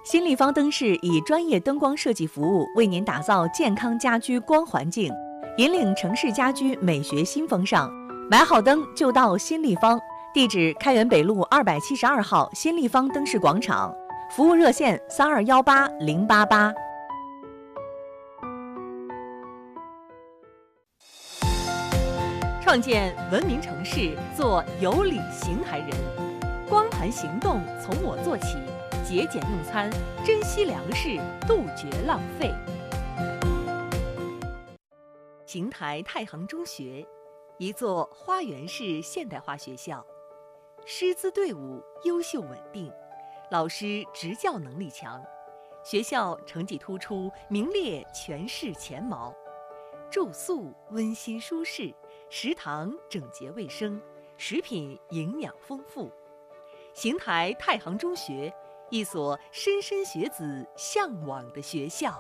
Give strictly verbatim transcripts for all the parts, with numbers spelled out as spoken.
新立方灯饰以专业灯光设计服务，为您打造健康家居光环境，引领城市家居美学新风尚。买好灯就到新立方，地址开元北路二百七十二号新立方灯饰广场，服务热线三二幺八零八八。创建文明城市，做有礼行台人。光盘行动从我做起，节俭用餐，珍惜粮食，杜绝浪费。邢台太行中学，一座花园式现代化学校，师资队伍优秀稳定，老师执教能力强，学校成绩突出，名列全市前茅。住宿温馨舒适，食堂整洁卫生，食品营养丰富。邢台太行中学，一所莘莘学子向往的学校。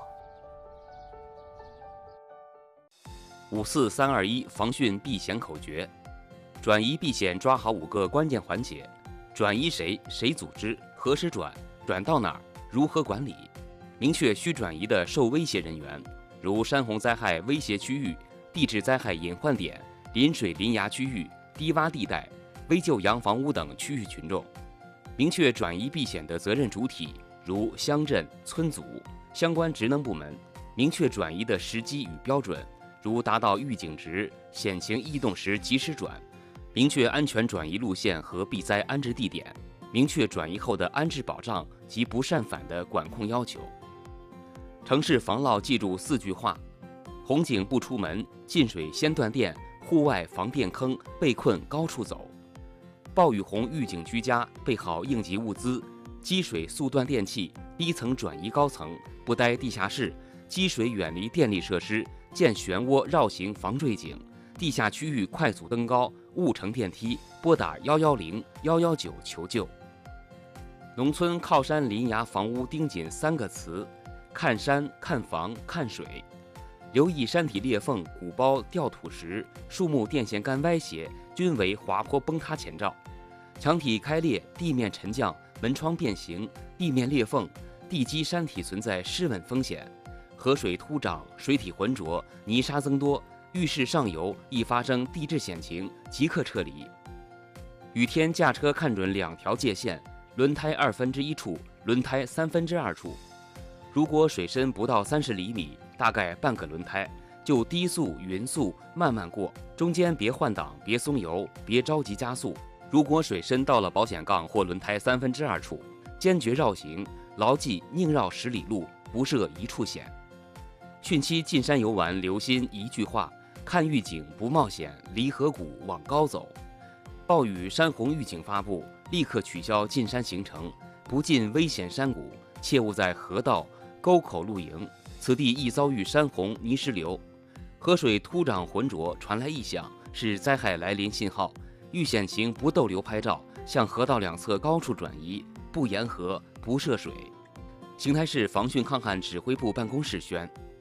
五四三二一防汛避险口诀：转移避险抓好五个关键环节：转移谁、谁组织、何时转、转到哪儿、如何管理。明确需转移的受威胁人员，如山洪灾害威胁区域、地质灾害隐患点、临水临崖区域、低洼地带、危旧洋房屋等区域群众。明确转移避险的责任主体，如乡镇、村组、相关职能部门。明确转移的时机与标准，如达到预警值、险情异动时及时转。明确安全转移路线和避灾安置地点。明确转移后的安置保障及不擅返的管控要求。城市防涝记住四句话：洪警不出门，进水先断电，户外防电坑，被困高处走。暴雨洪预警居家，备好应急物资，积水速断电器，低层转移高层，不待地下室，积水远离电力设施，建漩涡绕行防坠井，地下区域快速登高，勿乘电梯，拨打一一零、一一九求救。农村靠山临崖房屋盯紧三个词：看山、看房、看水。留意山体裂缝、鼓包、掉土石、树木电线杆歪斜，均为滑坡崩塌前兆。墙体开裂、地面沉降、门窗变形、地面裂缝、地基山体存在失稳风险。河水突涨、水体浑浊、泥沙增多，浴室上游易发生地质险情，即刻撤离。雨天驾车看准两条界线：轮胎二分之一处、轮胎三分之二处。如果水深不到三十厘米，大概半个轮胎，就低速、匀速慢慢过，中间别换挡、别松油、别着急加速。如果水深到了保险杠或轮胎三分之二处，坚决绕行，牢记宁绕十里路，不涉一处险。汛期进山游玩，留心一句话：看预警不冒险，离河谷往高走。暴雨山洪预警发布，立刻取消进山行程，不进危险山谷，切勿在河道、沟口露营，此地易遭遇山洪泥石流。河水突涨浑浊，传来异响，是灾害来临信号。遇险情不逗留拍照，向河道两侧高处转移，不沿河，不涉水。邢台市防汛抗旱指挥部办公室宣，